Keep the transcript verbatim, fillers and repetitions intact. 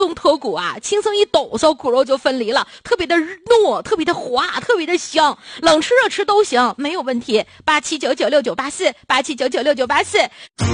用脱骨啊，轻松一抖擞，骨肉就分离了，特别的糯，特别的滑，特别的香，冷吃热吃都行，没有问题。八七九九六九八四，八七九九六九八四。